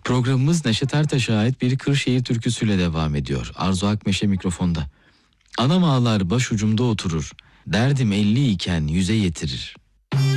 Programımız Neşet Ertaş'a ait bir Kırşehir türküsüyle devam ediyor. Arzu Akmeşe mikrofonda. Anam ağlar başucumda oturur, derdim 50 iken 100'e yetirir.